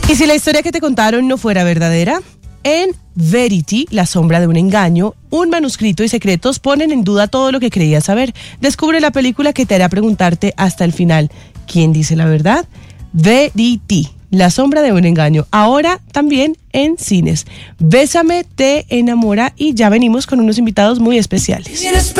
¿Y si la historia que te contaron no fuera verdadera? En Verity, La sombra de un engaño, un manuscrito y secretos ponen en duda todo lo que creías saber. Descubre la película que te hará preguntarte hasta el final, ¿quién dice la verdad? Verity, La sombra de un engaño, ahora también en cines. Bésame, te enamora y ya venimos con unos invitados muy especiales.